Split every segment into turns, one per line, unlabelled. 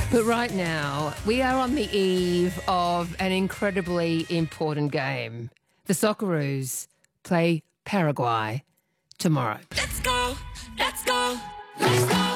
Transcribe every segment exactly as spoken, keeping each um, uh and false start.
But right now, we are on the eve of an incredibly important game. The Socceroos play Paraguay tomorrow.
Let's go, let's go, let's go.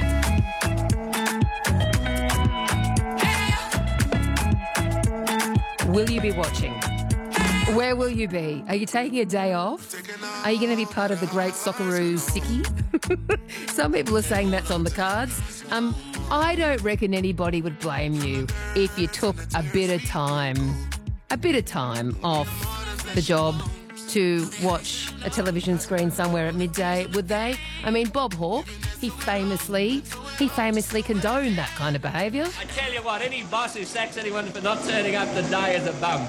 Will you be watching? Where will you be? Are you taking a day off? Are you going to be part of the great Socceroos sickie? Some people are saying that's on the cards. Um, I don't reckon anybody would blame you if you took a bit of time, a bit of time off the job to watch a television screen somewhere at midday, would they? I mean, Bob Hawke, he famously, he famously condoned that kind of behaviour.
I tell you what, any boss who sacks anyone for not turning up to die is a bum.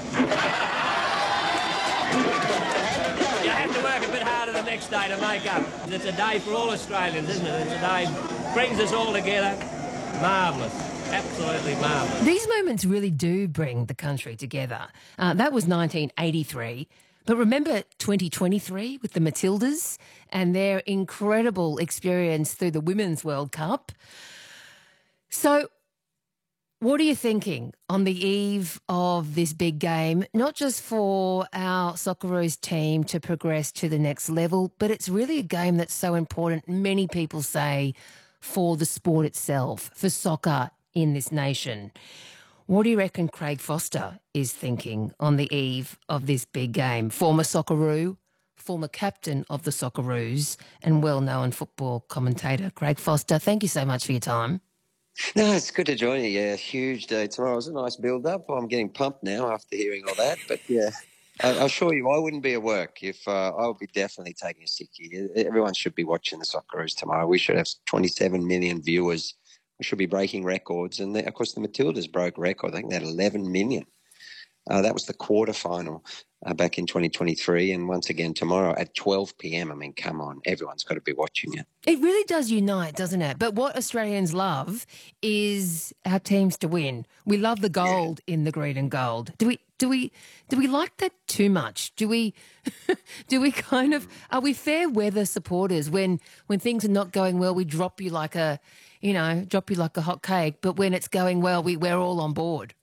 You have to work a bit harder the next day to make up. It's a day for all Australians, isn't it? It's a day that brings us all together. Marvellous. Absolutely marvellous.
These moments really do bring the country together. Uh, that was nineteen eighty-three. But remember twenty twenty-three with the Matildas and their incredible experience through the Women's World Cup. So what are you thinking on the eve of this big game, not just for our Socceroos team to progress to the next level, but it's really a game that's so important, many people say, for the sport itself, for soccer in this nation. What do you reckon Craig Foster is thinking on the eve of this big game? Former Socceroo, former captain of the Socceroos and well-known football commentator Craig Foster, thank you so much for your time.
No, it's good to join you. Yeah, huge day tomorrow. It was a nice build-up. I'm getting pumped now after hearing all that. But, yeah, I, I assure you I wouldn't be at work if uh, I would be definitely taking a sickie. Everyone should be watching the Socceroos tomorrow. We should have twenty-seven million viewers. We should be breaking records. And, of course, the Matildas broke record. I think they had eleven million. Uh, that was the quarterfinal uh, back in twenty twenty-three. And once again tomorrow at twelve p.m. I mean, come on, everyone's got to be watching it.
It really does unite, doesn't it? But what Australians love is our teams to win. We love the gold yeah. in the green and gold. Do we do we do we like that too much? Do we do we kind of are we fair weather supporters when when things are not going well, we drop you like a you know, drop you like a hot cake, but when it's going well, we we're all on board?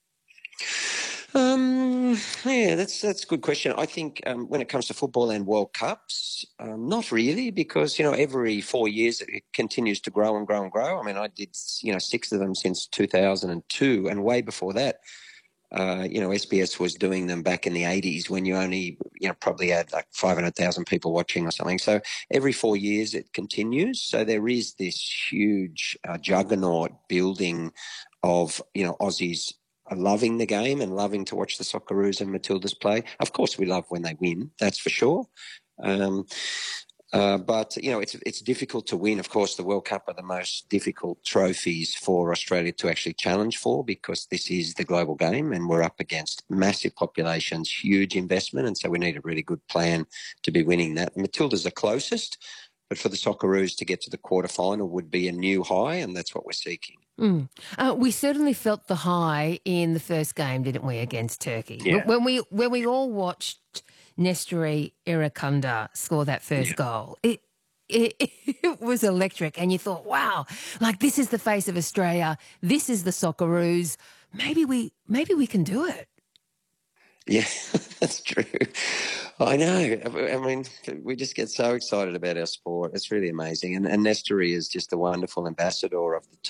Um, yeah, that's that's a good question. I think um, when it comes to football and World Cups, um, not really, because, you know, every four years it continues to grow and grow and grow. I mean, I did, you know, six of them since two thousand two, and way before that, uh, you know, S B S was doing them back in the eighties when you only, you know, probably had like five hundred thousand people watching or something. So every four years it continues. So there is this huge uh, juggernaut building of, you know, Aussies loving the game and loving to watch the Socceroos and Matildas play. Of course, we love when they win, that's for sure. Um, uh, but, you know, it's it's difficult to win. Of course, the World Cup are the most difficult trophies for Australia to actually challenge for, because this is the global game and we're up against massive populations, huge investment, and so we need a really good plan to be winning that. Matildas are closest, but for the Socceroos to get to the quarterfinal would be a new high, and that's what we're seeking.
Mm. Uh, we certainly felt the high in the first game, didn't we, against Turkey?
Yeah.
When we when we all watched Nestori Irakunda score that first yeah. goal, it, it it was electric, and you thought, wow, like this is the face of Australia. This is the Socceroos. Maybe we maybe we can do it.
Yeah, that's true. I know. I mean, we just get so excited about our sport. It's really amazing. And, and Nestori is just a wonderful ambassador of the team.